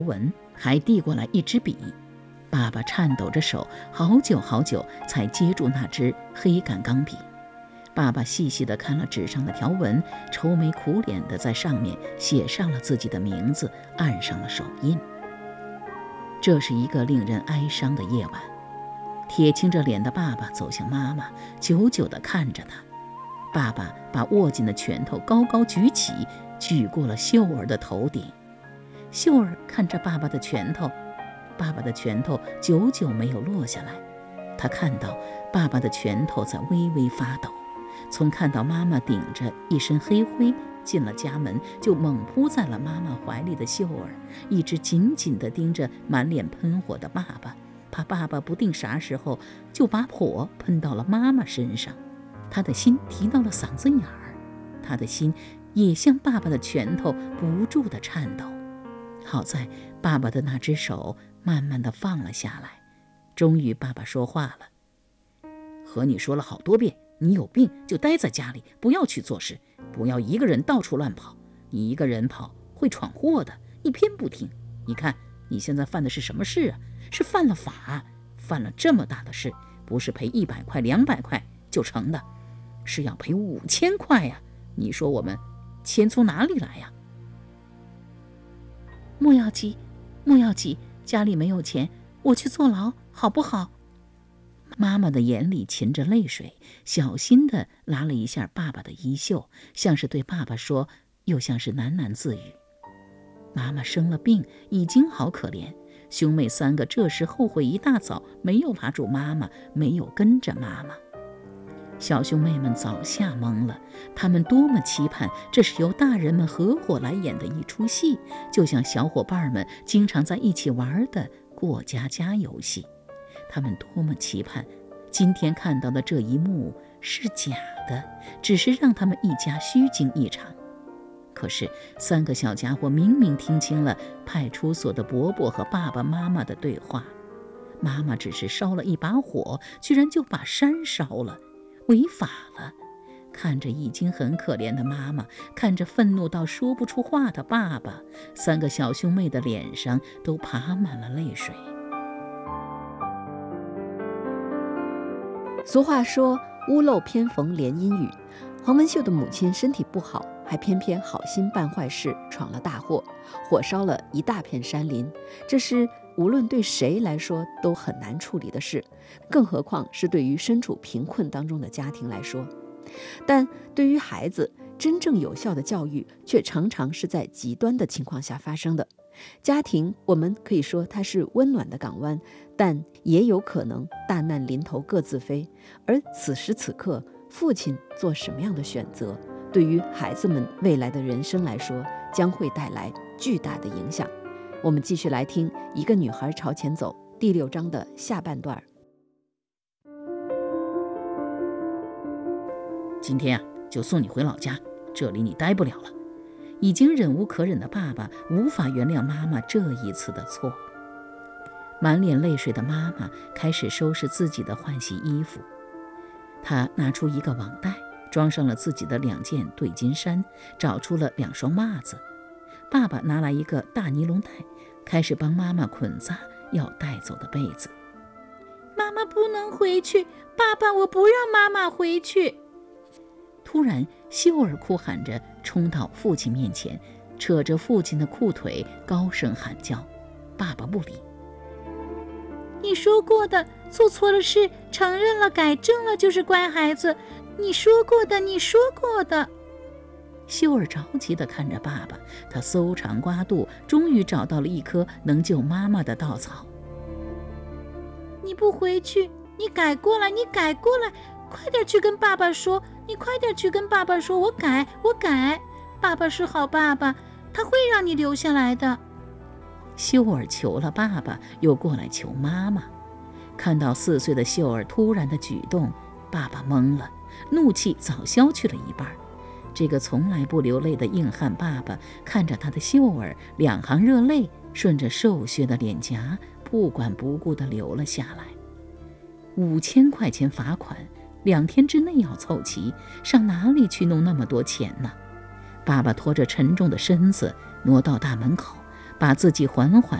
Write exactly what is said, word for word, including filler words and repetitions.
文，还递过来一支笔。爸爸颤抖着手，好久好久才接住那支黑杆钢笔。爸爸细细地看了纸上的条纹，愁眉苦脸地在上面写上了自己的名字，按上了手印。这是一个令人哀伤的夜晚，铁青着脸的爸爸走向妈妈，久久地看着她。爸爸把握紧的拳头高高举起，举过了秀儿的头顶。秀儿看着爸爸的拳头，爸爸的拳头久久没有落下来。他看到爸爸的拳头在微微发抖，从看到妈妈顶着一身黑灰进了家门，就猛扑在了妈妈怀里的秀儿，一直紧紧地盯着满脸喷火的爸爸，怕爸爸不定啥时候就把火喷到了妈妈身上。他的心提到了嗓子眼儿，他的心也像爸爸的拳头不住地颤抖。好在爸爸的那只手慢慢地放了下来，终于爸爸说话了：和你说了好多遍，你有病就待在家里，不要去做事，不要一个人到处乱跑，你一个人跑会闯祸的，你偏不听。你看你现在犯的是什么事啊？是犯了法，犯了这么大的事，不是赔一百块两百块就成的，是要赔五千块呀！你说我们钱从哪里来呀？ 莫要急，莫要急，家里没有钱，我去坐牢好不好？ 妈妈的眼里噙着泪水，小心地拉了一下爸爸的衣袖，像是对爸爸说，又像是喃喃自语。妈妈生了病，已经好可怜，兄妹三个这时后悔一大早没有拉住妈妈，没有跟着妈妈。小兄妹们早吓懵了，他们多么期盼这是由大人们合伙来演的一出戏，就像小伙伴们经常在一起玩的过家家游戏。他们多么期盼今天看到的这一幕是假的，只是让他们一家虚惊一场。可是三个小家伙明明听清了派出所的伯伯和爸爸妈妈的对话，妈妈只是烧了一把火，居然就把山烧了，违法了。看着已经很可怜的妈妈，看着愤怒到说不出话的爸爸，三个小兄妹的脸上都爬满了泪水。 俗话说屋漏偏逢连阴雨，黄文秀的母亲身体不好，还偏偏好心办坏事，闯了大祸，火烧了一大片山林，这是无论对谁来说都很难处理的事，更何况是对于身处贫困当中的家庭来说。但对于孩子，真正有效的教育却常常是在极端的情况下发生的。家庭，我们可以说它是温暖的港湾，但也有可能大难临头各自飞。而此时此刻，父亲做什么样的选择，对于孩子们未来的人生来说，将会带来巨大的影响。我们继续来听《一个女孩朝前走》第六章的下半段。 今天啊，就送你回老家，这里你待不了了。已经忍无可忍的爸爸无法原谅妈妈这一次的错。满脸泪水的妈妈开始收拾自己的换洗衣服，她拿出一个网袋，装上了自己的两件对襟衫，找出了两双袜子。爸爸拿来一个大尼龙袋，开始帮妈妈捆扎要带走的被子。 妈妈不能回去，爸爸，我不让妈妈回去。 突然，秀儿哭喊着冲到父亲面前，扯着父亲的裤腿，高声喊叫。爸爸不理。 你说过的，做错了事，承认了，改正了，就是乖孩子。你说过的，你说过的。 秀儿着急地看着爸爸，他搜肠刮肚，终于找到了一颗能救妈妈的稻草。 你不回去，你改过来，你改过来，快点去跟爸爸说，你快点去跟爸爸说，我改，我改。爸爸是好爸爸，他会让你留下来的。 秀儿求了爸爸，又过来求妈妈。看到四岁的秀儿突然的举动，爸爸懵了，怒气早消去了一半。这个从来不流泪的硬汉爸爸看着他的秀儿，两行热泪顺着瘦削的脸颊不管不顾地流了下来。五千块钱罚款，两天之内要凑齐，上哪里去弄那么多钱呢？爸爸拖着沉重的身子挪到大门口， 把自己缓缓